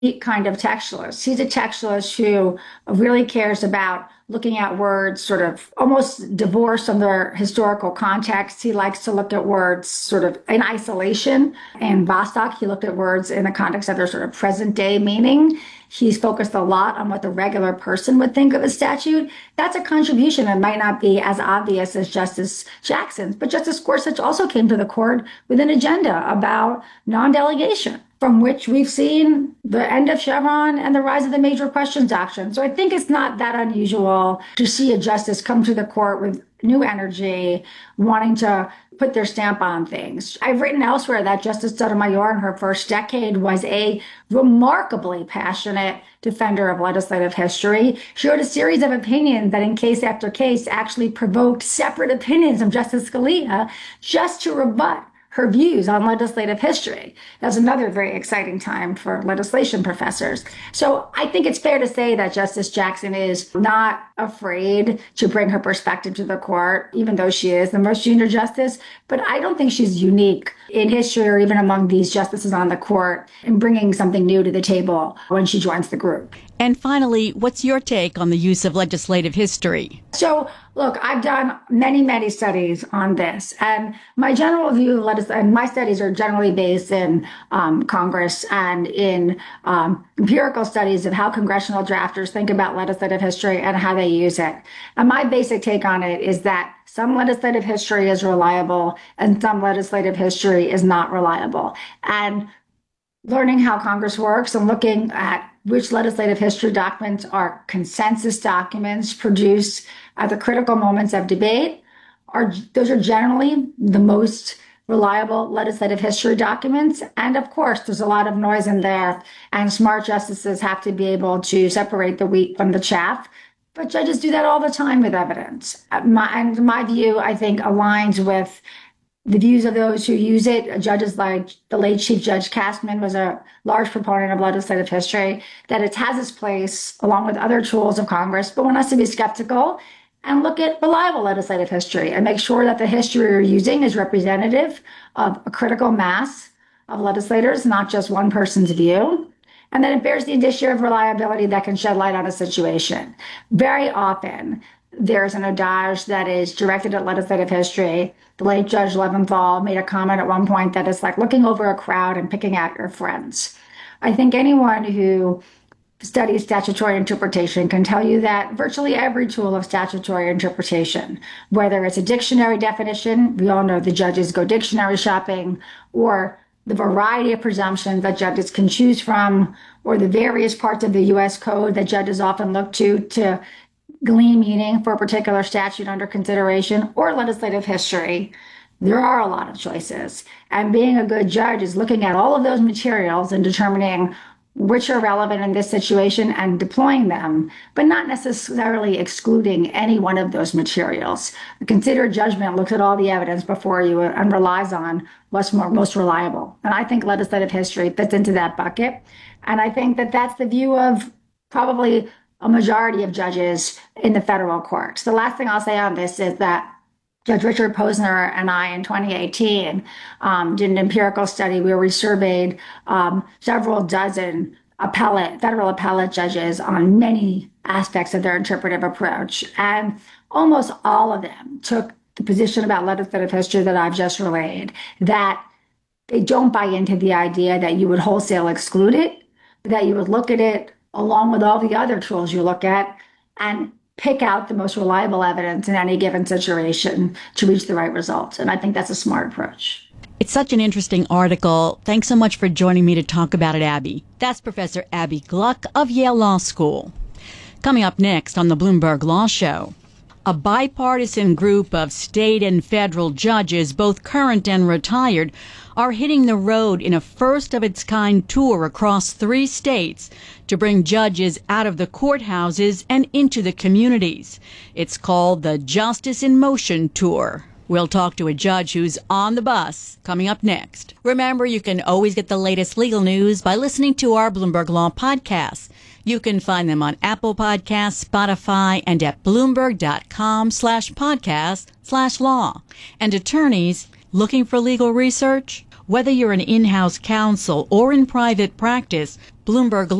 kind of textualist. He's a textualist who really cares about looking at words sort of almost divorced from their historical context. He likes to look at words sort of in isolation. And Bostock, he looked at words in the context of their sort of present day meaning. He's focused a lot on what the regular person would think of a statute. That's a contribution that might not be as obvious as Justice Jackson's. But Justice Gorsuch also came to the court with an agenda about non-delegation, from which we've seen the end of Chevron and the rise of the major questions doctrine. So I think it's not that unusual to see a justice come to the court with new energy, wanting to put their stamp on things. I've written elsewhere that Justice Sotomayor in her first decade was a remarkably passionate defender of legislative history. She wrote a series of opinions that in case after case actually provoked separate opinions of Justice Scalia just to rebut her views on legislative history. That's another very exciting time for legislation professors. So I think it's fair to say that Justice Jackson is not afraid to bring her perspective to the court, even though she is the most junior justice. But I don't think she's unique in history or even among these justices on the court in bringing something new to the table when she joins the group. And finally, what's your take on the use of legislative history? So, look, I've done many studies on this, and my general view of and my studies are generally based in Congress and in empirical studies of how congressional drafters think about legislative history and how they use it. And my basic take on it is that some legislative history is reliable and some legislative history is not reliable. And learning how Congress works and looking at which legislative history documents are consensus documents produced at the critical moments of debate, those are generally the most reliable legislative history documents. And of course, there's a lot of noise in there, and smart justices have to be able to separate the wheat from the chaff. But judges do that all the time with evidence. My view, I think, aligns with the views of those who use it. Judges like the late Chief Judge Castman was a large proponent of legislative history, that it has its place along with other tools of Congress, but one has to be skeptical and look at reliable legislative history and make sure that the history you're using is representative of a critical mass of legislators, not just one person's view, and that it bears the indicia of reliability that can shed light on a situation. Very often, there's an adage that is directed at legislative history. The late Judge Leventhal made a comment at one point that it's like looking over a crowd and picking out your friends. I think anyone who studies statutory interpretation can tell you that virtually every tool of statutory interpretation, whether it's a dictionary definition, we all know the judges go dictionary shopping, or the variety of presumptions that judges can choose from, or the various parts of the U.S. Code that judges often look to glean meaning for a particular statute under consideration, or legislative history, there are a lot of choices. And being a good judge is looking at all of those materials and determining which are relevant in this situation and deploying them, but not necessarily excluding any one of those materials. A considered judgment looks at all the evidence before you and relies on what's most reliable. And I think legislative history fits into that bucket. And I think that that's the view of probably a majority of judges in the federal courts. The last thing I'll say on this is that Judge Richard Posner and I in 2018 did an empirical study where we surveyed several dozen federal appellate judges on many aspects of their interpretive approach. And almost all of them took the position about legislative history that I've just relayed, that they don't buy into the idea that you would wholesale exclude it, that you would look at it along with all the other tools you look at and pick out the most reliable evidence in any given situation to reach the right result. And I think that's a smart approach. It's such an interesting article. Thanks so much for joining me to talk about it, Abby. That's Professor Abby Gluck of Yale Law School. Coming up next on the Bloomberg Law Show, a bipartisan group of state and federal judges, both current and retired, are hitting the road in a first-of-its-kind tour across 3 states to bring judges out of the courthouses and into the communities. It's called the Justice in Motion Tour. We'll talk to a judge who's on the bus coming up next. Remember, you can always get the latest legal news by listening to our Bloomberg Law podcasts. You can find them on Apple Podcasts, Spotify, and at Bloomberg.com/podcast/law. And attorneys looking for legal research? Whether you're an in-house counsel or in private practice, Bloomberg